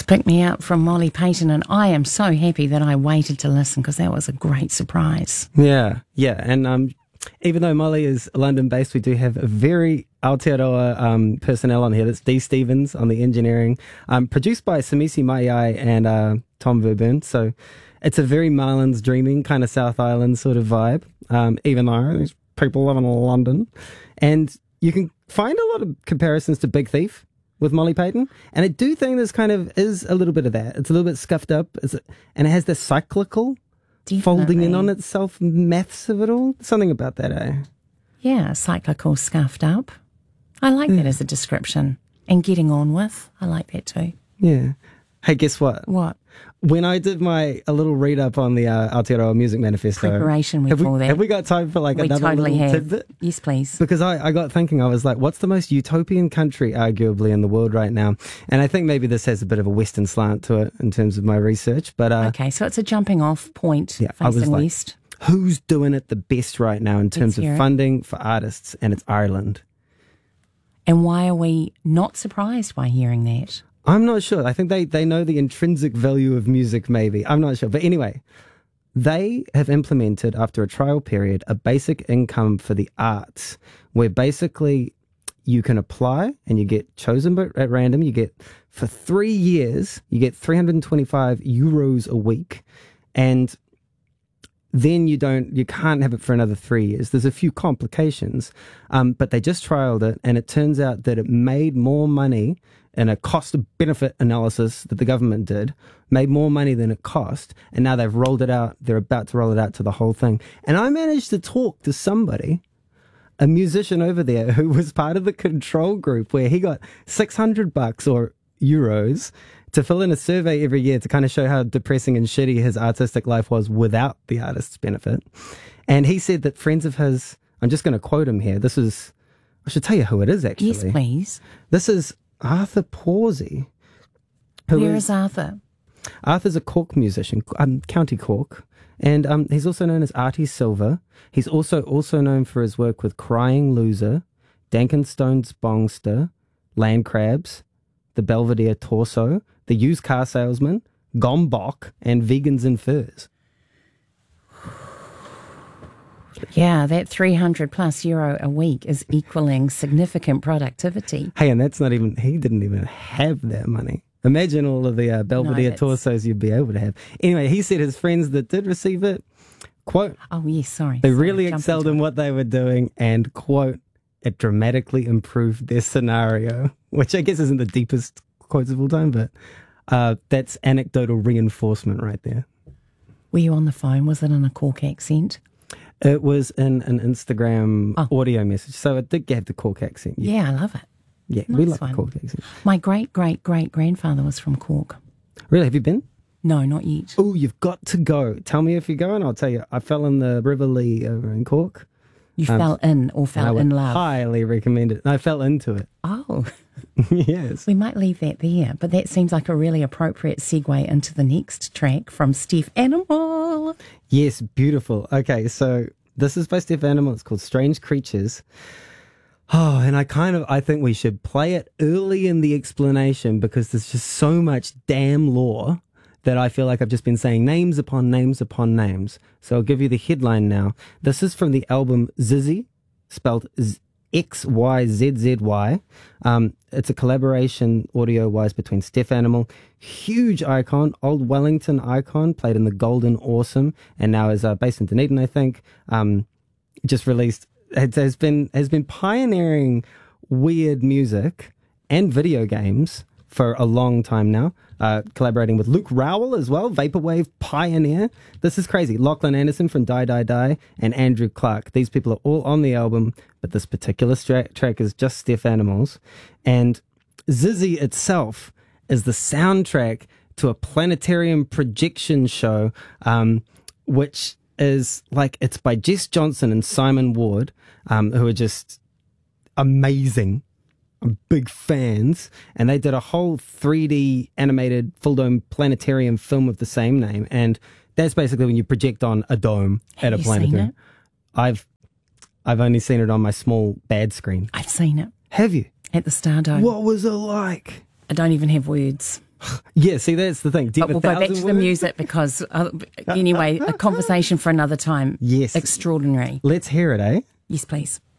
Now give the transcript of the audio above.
to Pick Me Up from Molly Payton, and I am so happy that I waited to listen because that was a great surprise. Yeah, and even though Molly is London-based, we do have a very Aotearoa personnel on here. That's Dee Stevens on the engineering, produced by Samisi Maiai and Tom Verburn. So it's a very Marlins Dreaming kind of South Island sort of vibe, even though there's people living in London. And you can find a lot of comparisons to Big Thief with Molly Payton, and I do think this kind of is a little bit of that. It's a little bit scuffed up, and it has this cyclical folding in on itself maths of it all. Something about that, eh? Yeah, cyclical, scuffed up. I like that as a description. And getting on with, I like that too. Yeah. Hey, guess what? What? When I did a little read up on the Aotearoa Music Manifesto, Preparation, we call that. Have we got time for like another totally little have. tidbit? Yes, please. Because I got thinking, I was like, what's the most utopian country, arguably, in the world right now? And I think maybe this has a bit of a Western slant to it in terms of my research. But okay, so it's a jumping off point I was facing like, west. Who's doing it the best right now in terms of funding for artists? And it's Ireland. And why are we not surprised by hearing that? I'm not sure. I think they know the intrinsic value of music, maybe. I'm not sure. But anyway, they have implemented, after a trial period, a basic income for the arts, where basically you can apply and you get chosen at random. You get, for 3 years, you get 325 euros a week. And then you can't have it for another 3 years. There's a few complications, but they just trialed it, and it turns out that it made more money in a cost-benefit analysis that the government did, made more money than it cost, and now they've rolled it out. They're about to roll it out to the whole thing. And I managed to talk to somebody, a musician over there, who was part of the control group, where he got $600 or euros to fill in a survey every year to kind of show how depressing and shitty his artistic life was without the artist's benefit. And he said that friends of his, I'm just going to quote him here. I should tell you who it is, actually. Yes, please. This is Arthur Pawsey. Where is Arthur? Arthur's a Cork musician, County Cork. And he's also known as Artie Silver. He's also known for his work with Crying Loser, Dankenstone's Bongster, Land Crabs, The Belvedere Torso, The Used Car Salesman, Gombok, and Vegans in Furs. Yeah, that €300+ a week is equaling significant productivity. Hey, and that's not even, he didn't even have that money. Imagine all of the Belvedere torsos you'd be able to have. Anyway, he said his friends that did receive it, quote, oh yes, sorry. They really excelled in what they were doing, and quote, it dramatically improved their scenario, which I guess isn't the deepest quotes of all time, but that's anecdotal reinforcement right there. Were you on the phone? Was it in a Cork accent? It was in an Instagram audio message, so it did have the Cork accent. Yeah, I love it. Yeah, nice we like one. the Cork accent. My great-great-great-grandfather was from Cork. Really? Have you been? No, not yet. Oh, you've got to go. Tell me if you're going. I'll tell you. I fell in the River Lee over in Cork. You fell in or fell in love? Highly recommend it. I fell into it. Oh. Yes. We might leave that there, but that seems like a really appropriate segue into the next track from Steph Animal. Yes, beautiful. Okay, so this is by Steph Animal. It's called Strange Creatures. Oh, and I think we should play it early in the explanation because there's just so much damn lore that I feel like I've just been saying names upon names upon names. So I'll give you the headline now. This is from the album Zizzy, spelled XYZZY. It's a collaboration audio-wise between Steph Animal, huge icon, old Wellington icon, played in the Golden Awesome, and now is based in Dunedin, I think. Just released, has been pioneering weird music and video games for a long time now. Collaborating with Luke Rowell as well, Vaporwave pioneer. This is crazy. Lachlan Anderson from Die Die Die and Andrew Clark. These people are all on the album, but this particular track is just Steph Animals. And Zizzy itself is the soundtrack to a planetarium projection show, which is like, it's by Jess Johnson and Simon Ward, who are just amazing. I'm big fans, and they did a whole 3D animated full dome planetarium film of the same name, and that's basically when you project on a dome at a planetarium. Seen it? I've only seen it on my small bad screen. I've seen it. Have you? At the Stardome. What was it like? I don't even have words. Yeah, see, that's the thing. But we'll go back to the music because, anyway, a conversation for another time. Yes. Extraordinary. Let's hear it, eh? Yes, please.